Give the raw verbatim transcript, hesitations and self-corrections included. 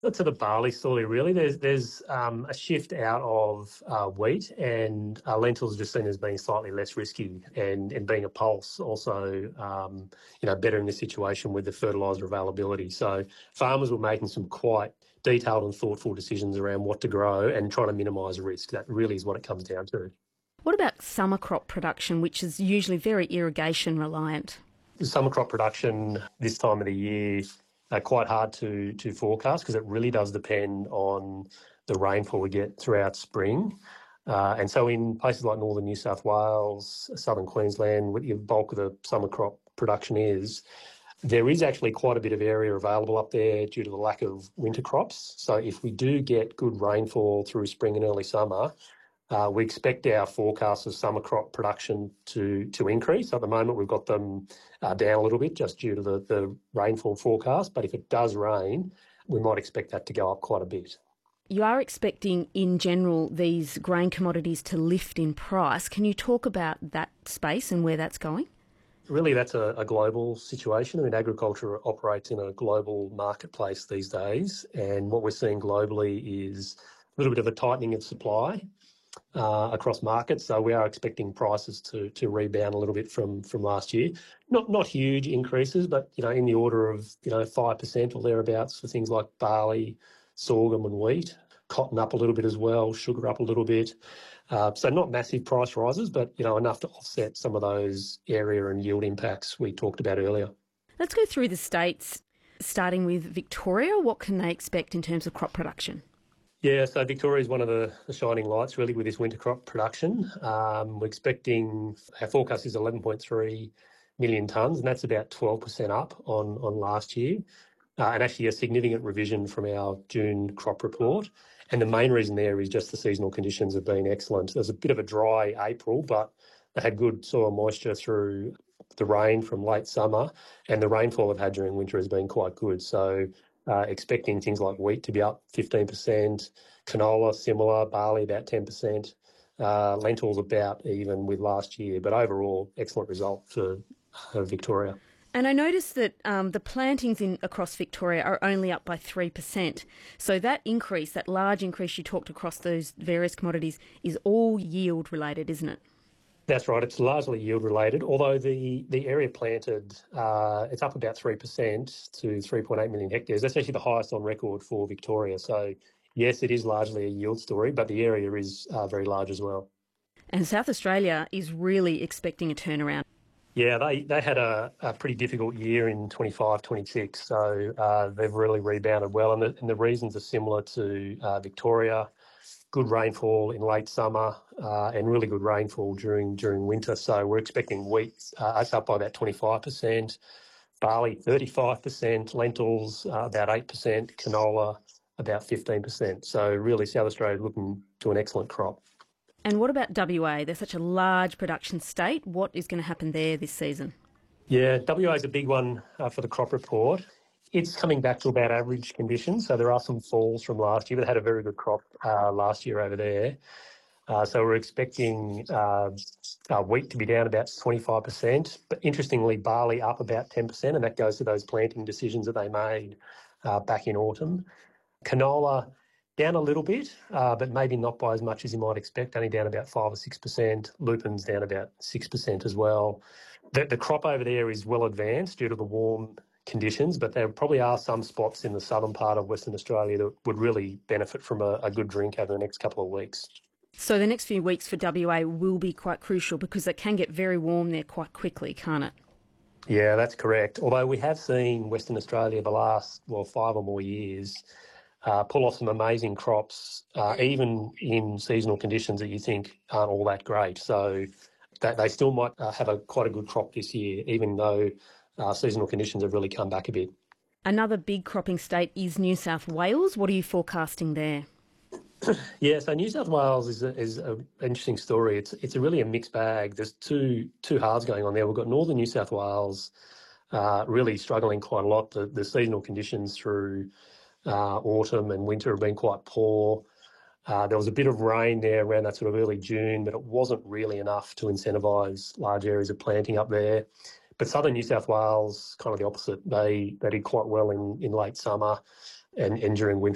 To the barley story, really, there's there's um, a shift out of uh, wheat, and uh, lentils are just seen as being slightly less risky, and, and being a pulse also, um, you know, better in this situation with the fertiliser availability. So farmers were making some quite detailed and thoughtful decisions around what to grow and trying to minimise risk. That really is what it comes down to. What about summer crop production, which is usually very irrigation reliant? Summer crop production this time of the year are quite hard to to forecast because it really does depend on the rainfall we get throughout spring. Uh, and so in places like northern New South Wales, southern Queensland, where the bulk of the summer crop production is, there is actually quite a bit of area available up there due to the lack of winter crops. So if we do get good rainfall through spring and early summer, Uh, we expect our forecast of summer crop production to to increase. At the moment, we've got them uh, down a little bit just due to the, the rainfall forecast. But if it does rain, we might expect that to go up quite a bit. You are expecting, in general, these grain commodities to lift in price. Can you talk about that space and where that's going? Really, that's a, a global situation. I mean, agriculture operates in a global marketplace these days. And what we're seeing globally is a little bit of a tightening of supply Uh, across markets, so we are expecting prices to to rebound a little bit from from last year. Not not huge increases, but you know in the order of you know five percent or thereabouts for things like barley, sorghum, and wheat. Cotton up a little bit as well, sugar up a little bit. Uh, so not massive price rises, but you know enough to offset some of those area and yield impacts we talked about earlier. Let's go through the states, starting with Victoria. What can they expect in terms of crop production? Yeah, so Victoria is one of the, the shining lights really with this winter crop production. Um, we're expecting, our forecast is eleven point three million tonnes, and that's about twelve percent up on, on last year, uh, and actually a significant revision from our June crop report. And the main reason there is just the seasonal conditions have been excellent. There's a bit of a dry April, but they had good soil moisture through the rain from late summer, and the rainfall they've had during winter has been quite good. So Uh, expecting things like wheat to be up fifteen percent, canola similar, barley about ten percent, uh, lentils about even with last year. But overall, excellent result for uh, Victoria. And I noticed that um, the plantings in across Victoria are only up by three percent. So that increase, that large increase you talked across those various commodities, is all yield related, isn't it? That's right. It's largely yield related, although the, the area planted, uh, it's up about three percent to three point eight million hectares. That's actually the highest on record for Victoria. So, yes, it is largely a yield story, but the area is uh, very large as well. And South Australia is really expecting a turnaround. Yeah, they, they had a, a pretty difficult year in twenty-five twenty-six, so uh, they've really rebounded well. And the, and the reasons are similar to uh, Victoria. Good rainfall in late summer uh, and really good rainfall during during winter. So we're expecting wheat uh, it's up by about twenty-five percent, barley thirty-five percent, lentils uh, about eight percent, canola about fifteen percent. So really South Australia looking to an excellent crop. And what about W A? They're such a large production state. What is going to happen there this season? Yeah, W A is a big one uh, for the crop report. It's coming back to about average conditions. So there are some falls from last year, but they had a very good crop uh, last year over there. Uh, so we're expecting uh, uh, wheat to be down about twenty-five percent. But interestingly, barley up about ten percent, and that goes to those planting decisions that they made uh, back in autumn. Canola down a little bit, uh, but maybe not by as much as you might expect, only down about five or six percent. Lupins down about six percent as well. The, the crop over there is well advanced due to the warm conditions, but there probably are some spots in the southern part of Western Australia that would really benefit from a, a good drink over the next couple of weeks. So the next few weeks for W A will be quite crucial because it can get very warm there quite quickly, can't it? Yeah, that's correct. Although we have seen Western Australia the last, well, five or more years uh, pull off some amazing crops, uh, even in seasonal conditions that you think aren't all that great. So that they still might uh, have a quite a good crop this year, even though Uh, seasonal conditions have really come back a bit. Another big cropping state is New South Wales. What are you forecasting there? Yeah, so New South Wales is a, is an interesting story. It's it's a really a mixed bag. There's two two halves going on there. We've got northern New South Wales uh, really struggling quite a lot. The, the seasonal conditions through uh, autumn and winter have been quite poor. Uh, there was a bit of rain there around that sort of early June, but it wasn't really enough to incentivise large areas of planting up there. But southern New South Wales, kind of the opposite. They they did quite well in, in late summer and, and during winter.